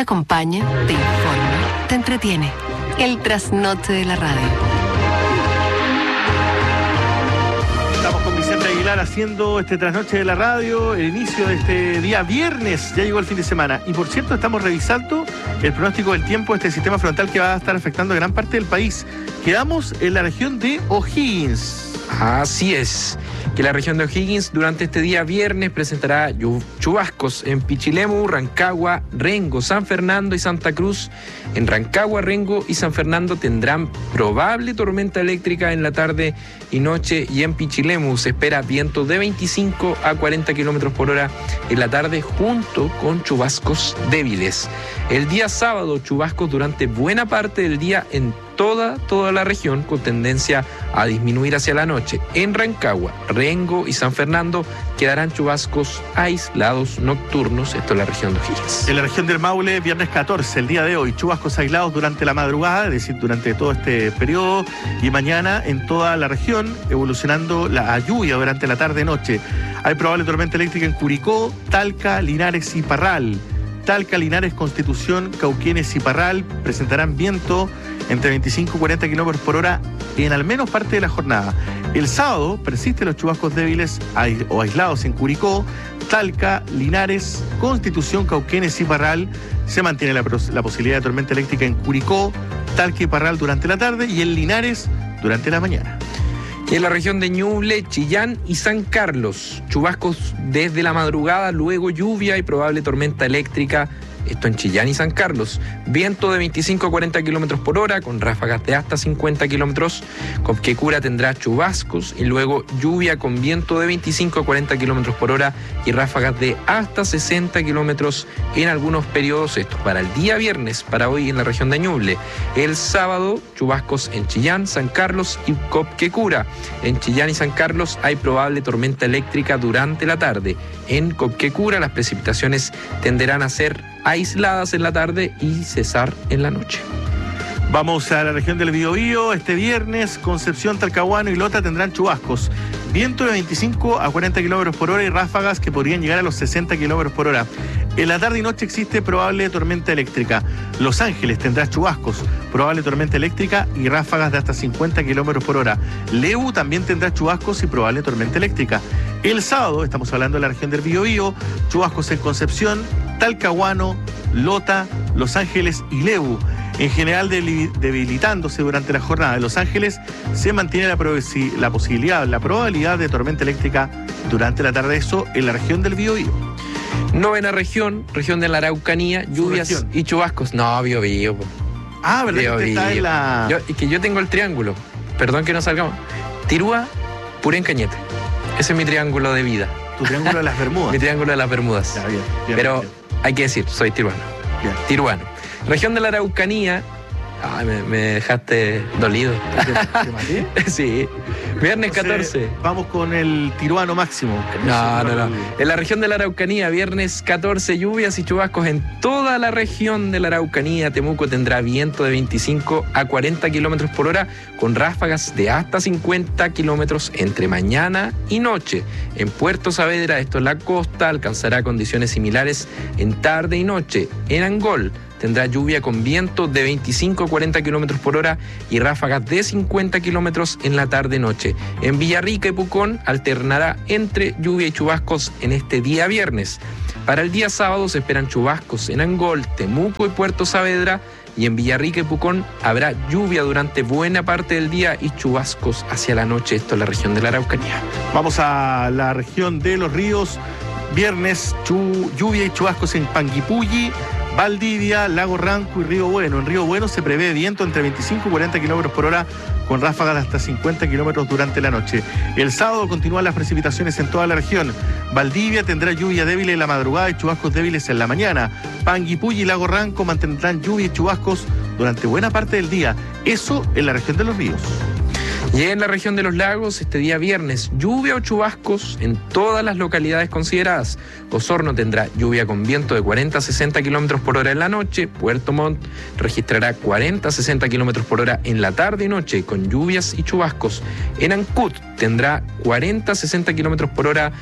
acompaña, te informa, te entretiene. El trasnoche de la radio. Estamos con Vicente Aguilar haciendo este trasnoche de la radio, el inicio de este día viernes, ya llegó el fin de semana. Y por cierto, estamos revisando el pronóstico del tiempo de este sistema frontal que va a estar afectando a gran parte del país. Quedamos en la región de O'Higgins. Así es, que la región de O'Higgins durante este día viernes presentará chubascos en Pichilemu, Rancagua, Rengo, San Fernando y Santa Cruz. En Rancagua, Rengo y San Fernando tendrán probable tormenta eléctrica en la tarde y noche, y en Pichilemu se espera viento de 25 a 40 kilómetros por hora en la tarde junto con chubascos débiles. El día sábado, chubascos durante buena parte del día en toda la región, con tendencia a disminuir hacia la noche. En Rancagua, Rengo y San Fernando quedarán chubascos aislados nocturnos, esto es la región de O'Higgins. En la región del Maule, viernes 14, el día de hoy, chubascos aislados durante la madrugada, es decir, durante todo este periodo, y mañana en toda la región, evolucionando la lluvia durante la tarde-noche. Hay probable tormenta eléctrica en Curicó, Talca, Linares y Parral. Talca, Linares, Constitución, Cauquenes y Parral presentarán viento entre 25 y 40 kilómetros por hora en al menos parte de la jornada. El sábado persisten los chubascos débiles o aislados en Curicó, Talca, Linares, Constitución, Cauquenes y Parral. Se mantiene la posibilidad de tormenta eléctrica en Curicó, Talca y Parral durante la tarde, y en Linares durante la mañana. Y en la región de Ñuble, Chillán y San Carlos, chubascos desde la madrugada, luego lluvia y probable tormenta eléctrica. Esto en Chillán y San Carlos. Viento de 25 a 40 kilómetros por hora, con ráfagas de hasta 50 kilómetros. Copquecura tendrá chubascos y luego lluvia con viento de 25 a 40 kilómetros por hora y ráfagas de hasta 60 kilómetros en algunos periodos. Esto para el día viernes, para hoy en la región de Ñuble. El sábado, chubascos en Chillán, San Carlos y Copquecura. En Chillán y San Carlos hay probable tormenta eléctrica durante la tarde. En Copquecura las precipitaciones tenderán a ser aisladas en la tarde y cesar en la noche. Vamos a la región del Biobío. Este viernes, Concepción, Talcahuano y Lota tendrán chubascos. Viento de 25 a 40 kilómetros por hora y ráfagas que podrían llegar a los 60 kilómetros por hora. En la tarde y noche existe probable tormenta eléctrica. Los Ángeles tendrá chubascos, probable tormenta eléctrica y ráfagas de hasta 50 kilómetros por hora. Lebu también tendrá chubascos y probable tormenta eléctrica. El sábado, estamos hablando de la región del Biobío, chubascos en Concepción, Talcahuano, Lota, Los Ángeles y Lebu. En general debilitándose durante la jornada de Los Ángeles, se mantiene la probabilidad de tormenta eléctrica durante la tarde, eso en la región del Biobío. Novena región de la Araucanía, lluvias y chubascos. No, Biobío. Ah, ¿verdad? Biobío. Que está en la... yo tengo el triángulo, perdón que no salgamos. Tirúa, Purén, Cañete. Ese es mi triángulo de vida. Tu triángulo de las Bermudas. Mi triángulo de las Bermudas. Ya, bien, pero bien. Hay que decir, soy tiruano. Bien. Tiruano. Región de la Araucanía. Ay, me dejaste dolido. ¿Te maté? Sí. Viernes Entonces, 14. Vamos con el tiruano máximo. No. En la región de la Araucanía, viernes 14, lluvias y chubascos en toda la región de la Araucanía. Temuco tendrá viento de 25 a 40 kilómetros por hora, con ráfagas de hasta 50 kilómetros entre mañana y noche. En Puerto Saavedra, esto es la costa, alcanzará condiciones similares en tarde y noche. En Angol tendrá lluvia con viento de 25 a 40 kilómetros por hora y ráfagas de 50 kilómetros en la tarde-noche. En Villarrica y Pucón alternará entre lluvia y chubascos en este día viernes. Para el día sábado se esperan chubascos en Angol, Temuco y Puerto Saavedra, y en Villarrica y Pucón habrá lluvia durante buena parte del día y chubascos hacia la noche. Esto es la región de la Araucanía. Vamos a la región de Los Ríos. Viernes, lluvia y chubascos en Panguipulli, Valdivia, Lago Ranco y Río Bueno. En Río Bueno se prevé viento entre 25 y 40 kilómetros por hora con ráfagas de hasta 50 kilómetros durante la noche. El sábado continúan las precipitaciones en toda la región. Valdivia tendrá lluvia débil en la madrugada y chubascos débiles en la mañana. Panguipulli y Lago Ranco mantendrán lluvia y chubascos durante buena parte del día. Eso en la región de Los Ríos. Y en la región de los lagos, este día viernes, lluvia o chubascos en todas las localidades consideradas. Osorno tendrá lluvia con viento de 40 a 60 kilómetros por hora en la noche. Puerto Montt registrará 40 a 60 kilómetros por hora en la tarde y noche, con lluvias y chubascos. En Ancud tendrá 40 a 60 kilómetros por hora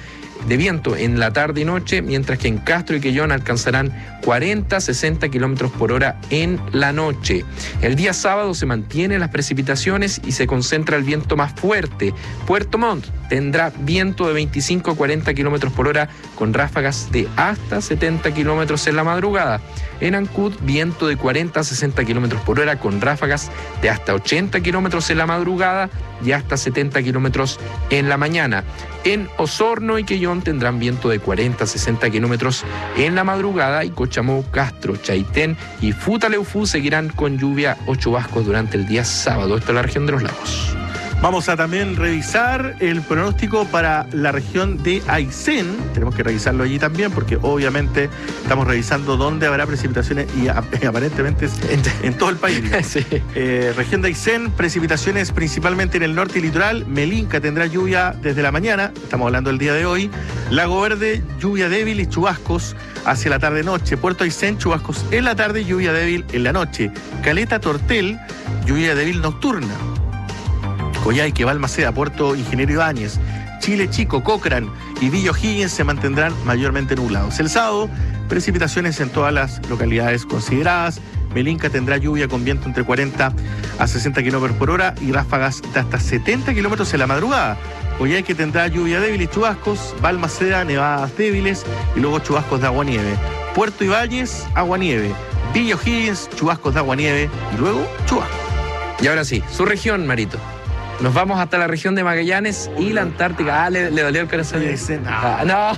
de viento en la tarde y noche, mientras que en Castro y Quellón alcanzarán 40-60 kilómetros por hora en la noche. El día sábado se mantienen las precipitaciones y se concentra el viento más fuerte. Puerto Montt tendrá viento de 25 a 40 kilómetros por hora con ráfagas de hasta 70 kilómetros en la madrugada. En Ancud, viento de 40 a 60 kilómetros por hora con ráfagas de hasta 80 kilómetros en la madrugada y hasta 70 kilómetros en la mañana. En Osorno y Quellón tendrán viento de 40 a 60 kilómetros en la madrugada y Cochamó, Castro, Chaitén y Futaleufú seguirán con lluvia o chubascos durante el día sábado. Esto es la región de los lagos. Vamos a también revisar el pronóstico para la región de Aysén. Tenemos que revisarlo allí también porque obviamente estamos revisando dónde habrá precipitaciones y aparentemente en todo el país. Sí. Región de Aysén, precipitaciones principalmente en el norte y litoral. Melinca tendrá lluvia desde la mañana, estamos hablando del día de hoy. Lago Verde, lluvia débil y chubascos hacia la tarde-noche. Puerto Aysén, chubascos en la tarde y lluvia débil en la noche. Caleta Tortel, lluvia débil nocturna. Coyhaique, Balmaceda, Puerto Ingeniero Ibáñez, Chile Chico, Cochrane y Villa O'Higgins se mantendrán mayormente nublados. El sábado, precipitaciones en todas las localidades consideradas. Melinca tendrá lluvia con viento entre 40 a 60 kilómetros por hora y ráfagas de hasta 70 kilómetros en la madrugada. Coyhaique tendrá lluvia débil y chubascos. Balmaceda, nevadas débiles y luego chubascos de aguanieve. Puerto Ibáñez, aguanieve. Villa O'Higgins, chubascos de aguanieve y luego chubascos. Y ahora sí, su región, Marito. Nos vamos hasta la región de Magallanes y la Antártica. Le dolió el corazón. No.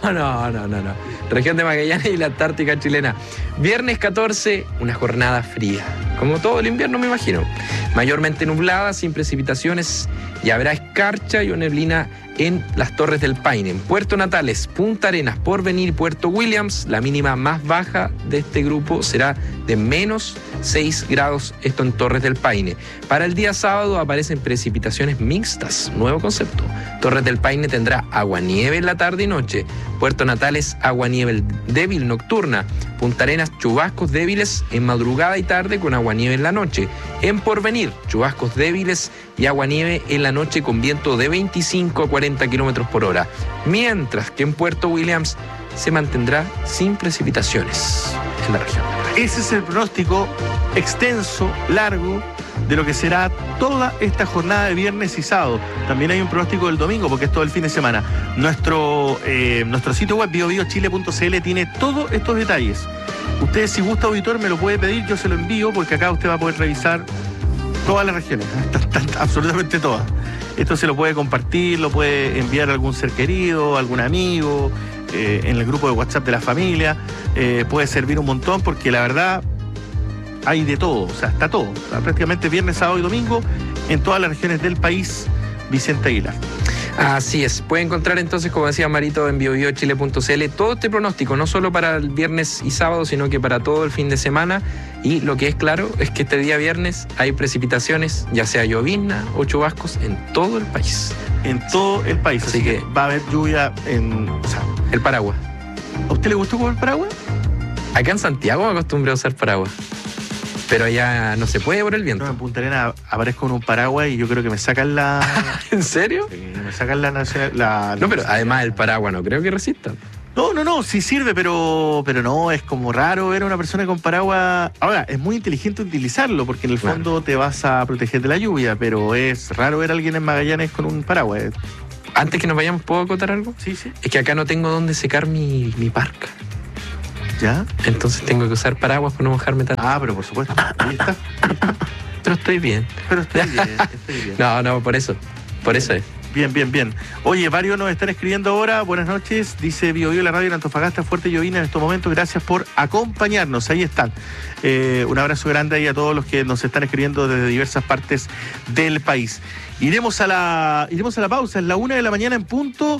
Región de Magallanes y la Antártica chilena. Viernes 14, una jornada fría. Como todo el invierno, me imagino. Mayormente nublada, sin precipitaciones, y habrá escarcha y neblina en las Torres del Paine. En Puerto Natales, Punta Arenas, Porvenir y Puerto Williams, la mínima más baja de este grupo será de menos 6 grados, esto en Torres del Paine. Para el día sábado aparecen precipitaciones mixtas, nuevo concepto. Torres del Paine tendrá aguanieve en la tarde y noche. Puerto Natales, aguanieve débil nocturna. Punta Arenas, chubascos débiles en madrugada y tarde con aguanieve en la noche. En Porvenir, chubascos débiles y aguanieve en la noche con viento de 25 a 40 kilómetros por hora. Mientras que en Puerto Williams se mantendrá sin precipitaciones en la región. Ese es el pronóstico extenso, largo, de lo que será toda esta jornada de viernes y sábado. También hay un pronóstico del domingo, porque es todo el fin de semana. Nuestro sitio web, biobiochile.cl, tiene todos estos detalles. Usted, si gusta, auditor, me lo puede pedir, yo se lo envío, porque acá usted va a poder revisar todas las regiones, absolutamente todas. Esto se lo puede compartir, lo puede enviar a algún ser querido, a algún amigo, en el grupo de WhatsApp de la familia. Puede servir un montón, porque la verdad hay de todo, o sea, está todo. O sea, prácticamente viernes, sábado y domingo en todas las regiones del país. Vicente Aguilar. Así es. Puede encontrar entonces, como decía Marito, en biobiochile.cl todo este pronóstico, no solo para el viernes y sábado, sino que para todo el fin de semana. Y lo que es claro es que este día viernes hay precipitaciones, ya sea llovizna o chubascos, en todo el país. En todo el país. Así que va a haber lluvia en... O sea, el paraguas. ¿A usted le gustó con el paraguas? Acá en Santiago me acostumbré a usar paraguas. Pero allá no se puede por el viento. No, en Punta Arenas aparezco con un paraguas y yo creo que me sacan la... ¿En serio? Sí, me sacan la nacional... No, pero además el paraguas no creo que resista. No, sí sirve, pero no, es como raro ver a una persona con paraguas. Ahora, es muy inteligente utilizarlo, porque en el fondo te vas a proteger de la lluvia, pero es raro ver a alguien en Magallanes con un paraguas. Antes que nos vayamos, ¿puedo acotar algo? Sí. Es que acá no tengo dónde secar mi parca. ¿Ya? Entonces tengo que usar paraguas para no mojarme tanto. Ah, pero por supuesto. Ahí está. Pero estoy bien. Estoy bien. No, por eso es. Bien. Oye, varios nos están escribiendo ahora. Buenas noches. Dice Biobío, la radio en Antofagasta, fuerte llovina en estos momentos. Gracias por acompañarnos. Ahí están. Un abrazo grande ahí a todos los que nos están escribiendo desde diversas partes del país. Iremos a la pausa. Es la 1 de la mañana en punto.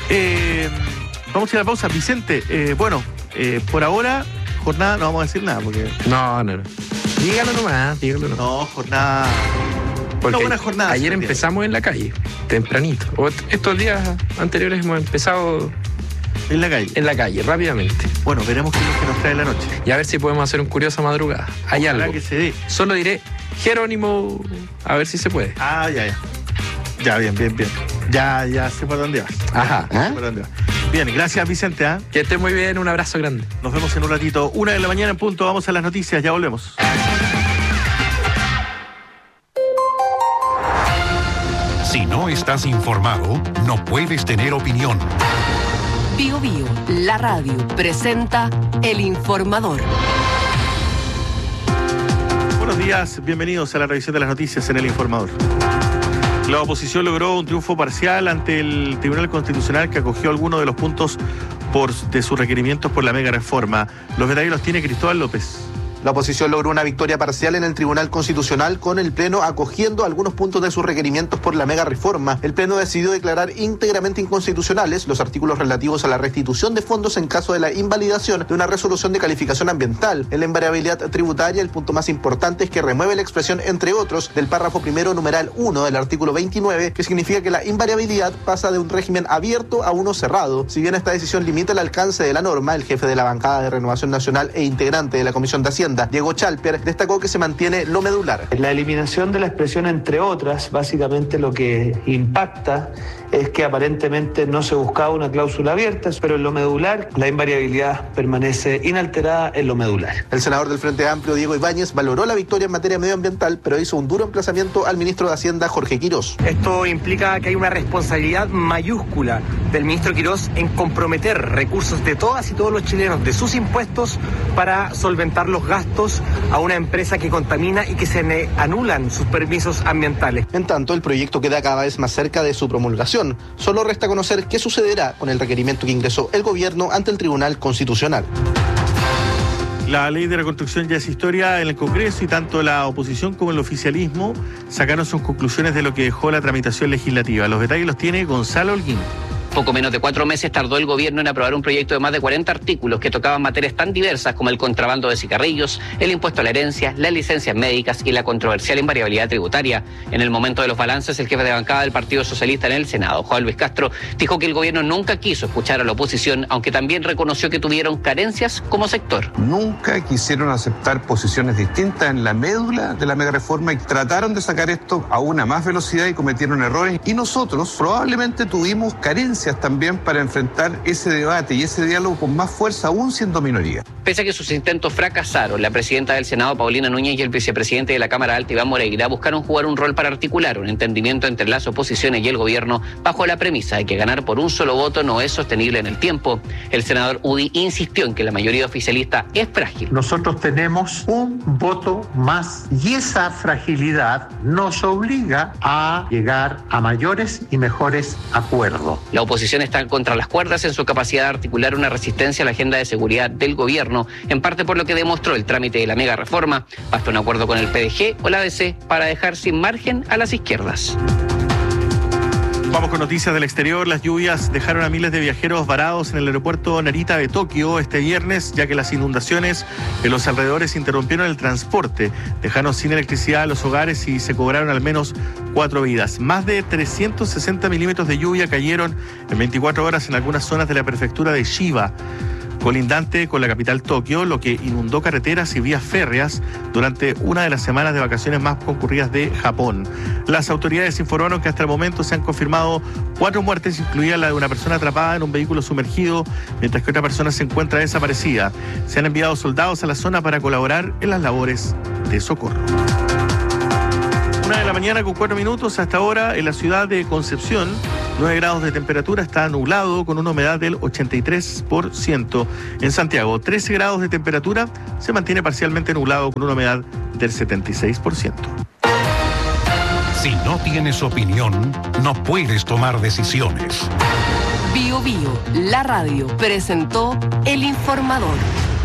Vamos a ir a la pausa. Vicente, por ahora, jornada, no vamos a decir nada porque... No. Dígalo nomás. No, jornada... Porque buena jornada. Ayer empezamos en la calle, tempranito. Estos días anteriores hemos empezado... En la calle, rápidamente. Bueno, veremos qué es lo que nos trae la noche. Y a ver si podemos hacer un curiosa madrugada. Hay algo. Que se dé. Solo diré Jerónimo, a ver si se puede. Ah, ya. Ya, bien. Ya sé por dónde vas. Ajá. Sé por dónde vas. Bien, gracias Vicente. Que esté muy bien, un abrazo grande. Nos vemos en un ratito. 1:00 a.m. en punto, vamos a las noticias, ya volvemos. Si no estás informado, no puedes tener opinión. Bio Bio, la radio, presenta El Informador. Buenos días, bienvenidos a la revisión de las noticias en El Informador. La oposición logró un triunfo parcial ante el Tribunal Constitucional que acogió algunos de los puntos de sus requerimientos por la mega reforma. Los detalles los tiene Cristóbal López. La oposición logró una victoria parcial en el Tribunal Constitucional con el Pleno acogiendo algunos puntos de sus requerimientos por la mega reforma. El Pleno decidió declarar íntegramente inconstitucionales los artículos relativos a la restitución de fondos en caso de la invalidación de una resolución de calificación ambiental. En la invariabilidad tributaria, el punto más importante es que remueve la expresión entre otros del párrafo primero numeral 1 del artículo 29, que significa que la invariabilidad pasa de un régimen abierto a uno cerrado. Si bien esta decisión limita el alcance de la norma, el jefe de la bancada de Renovación Nacional e integrante de la Comisión de Hacienda, Diego Chalper, destacó que se mantiene lo medular. La eliminación de la expresión entre otras, básicamente lo que impacta es que aparentemente no se buscaba una cláusula abierta, pero en lo medular la invariabilidad permanece inalterada en lo medular. El senador del Frente Amplio, Diego Ibáñez, valoró la victoria en materia medioambiental, pero hizo un duro emplazamiento al ministro de Hacienda, Jorge Quirós. Esto implica que hay una responsabilidad mayúscula del ministro Quirós en comprometer recursos de todas y todos los chilenos de sus impuestos para solventar los gastos a una empresa que contamina y que se le anulan sus permisos ambientales. En tanto, el proyecto queda cada vez más cerca de su promulgación. Solo resta conocer qué sucederá con el requerimiento que ingresó el gobierno ante el Tribunal Constitucional. La ley de reconstrucción ya es historia en el Congreso y tanto la oposición como el oficialismo sacaron sus conclusiones de lo que dejó la tramitación legislativa. Los detalles los tiene Gonzalo Holguín. Poco menos de 4 meses tardó el gobierno en aprobar un proyecto de más de 40 artículos que tocaban materias tan diversas como el contrabando de cigarrillos, el impuesto a la herencia, las licencias médicas y la controversial invariabilidad tributaria. En el momento de los balances, el jefe de bancada del Partido Socialista en el Senado, Juan Luis Castro, dijo que el gobierno nunca quiso escuchar a la oposición, aunque también reconoció que tuvieron carencias como sector. Nunca quisieron aceptar posiciones distintas en la médula de la megareforma y trataron de sacar esto a una más velocidad y cometieron errores. Y nosotros probablemente tuvimos carencias también para enfrentar ese debate y ese diálogo con más fuerza, aún siendo minoría. Pese a que sus intentos fracasaron, la presidenta del Senado, Paulina Núñez, y el vicepresidente de la Cámara Alta, Iván Moreira, buscaron jugar un rol para articular un entendimiento entre las oposiciones y el gobierno bajo la premisa de que ganar por un solo voto no es sostenible en el tiempo. El senador Udi insistió en que la mayoría oficialista es frágil. Nosotros tenemos un voto más y esa fragilidad nos obliga a llegar a mayores y mejores acuerdos. La oposición está contra las cuerdas en su capacidad de articular una resistencia a la agenda de seguridad del gobierno, en parte por lo que demostró el trámite de la mega reforma. Basta un acuerdo con el PDG o la ADC para dejar sin margen a las izquierdas. Vamos con noticias del exterior. Las lluvias dejaron a miles de viajeros varados en el aeropuerto Narita de Tokio este viernes, ya que las inundaciones en los alrededores interrumpieron el transporte, dejaron sin electricidad a los hogares y se cobraron al menos 4 vidas. Más de 360 milímetros de lluvia cayeron en 24 horas en algunas zonas de la prefectura de Chiba, colindante con la capital Tokio, lo que inundó carreteras y vías férreas durante una de las semanas de vacaciones más concurridas de Japón. Las autoridades informaron que hasta el momento se han confirmado 4 muertes, incluida la de una persona atrapada en un vehículo sumergido, mientras que otra persona se encuentra desaparecida. Se han enviado soldados a la zona para colaborar en las labores de socorro. 1:00 a.m. con 4 minutos. Hasta ahora en la ciudad de Concepción, 9 grados de temperatura, está nublado con una humedad del 83%. En Santiago, 13 grados de temperatura, se mantiene parcialmente nublado con una humedad del 76%. Si no tienes opinión, no puedes tomar decisiones. Bio Bio, la radio, presentó El Informador.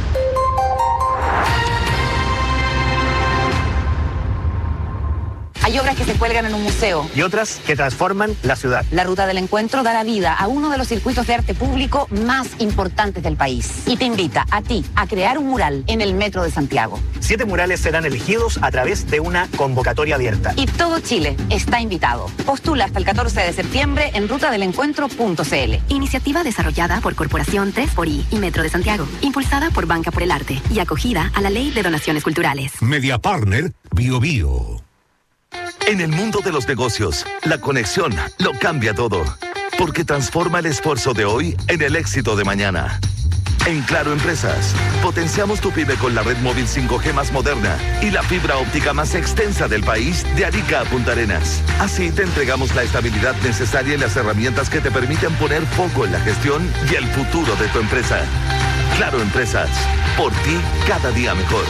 Hay obras que se cuelgan en un museo. Y otras que transforman la ciudad. La Ruta del Encuentro dará vida a uno de los circuitos de arte público más importantes del país. Y te invita a ti a crear un mural en el Metro de Santiago. 7 murales serán elegidos a través de una convocatoria abierta. Y todo Chile está invitado. Postula hasta el 14 de septiembre en rutadelencuentro.cl. Iniciativa desarrollada por Corporación 3xI y Metro de Santiago. Impulsada por Banca por el Arte y acogida a la Ley de Donaciones Culturales. Media Partner Bio Bio. En el mundo de los negocios, la conexión lo cambia todo. porque transforma el esfuerzo de hoy en el éxito de mañana. En Claro Empresas, potenciamos tu pyme con la red móvil 5G más moderna y la fibra óptica más extensa del país de Arica a Punta Arenas. Así te entregamos la estabilidad necesaria y las herramientas que te permiten poner foco en la gestión y el futuro de tu empresa. Claro Empresas, por ti cada día mejor.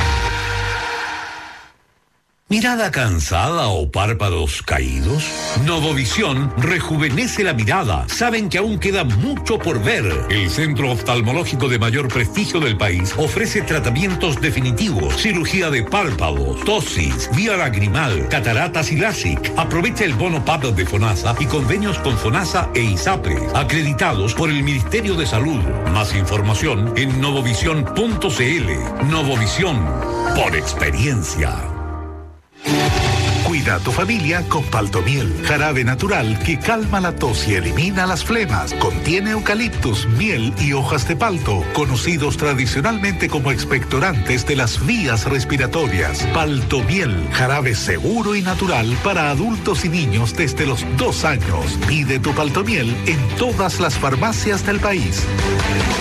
¿Mirada cansada o párpados caídos? Novovisión rejuvenece la mirada. Saben que aún queda mucho por ver. El centro oftalmológico de mayor prestigio del país ofrece tratamientos definitivos, cirugía de párpados, tosis, vía lagrimal, cataratas y LASIK. Aprovecha el bono PAP de FONASA y convenios con FONASA e ISAPRE, acreditados por el Ministerio de Salud. Más información en novovisión.cl. Novovisión, por experiencia. Cuida a tu familia con Paltomiel, jarabe natural que calma la tos y elimina las flemas. Contiene eucaliptus, miel y hojas de palto, conocidos tradicionalmente como expectorantes de las vías respiratorias. Paltomiel, jarabe seguro y natural para adultos y niños desde los 2 años. Pide tu Paltomiel en todas las farmacias del país.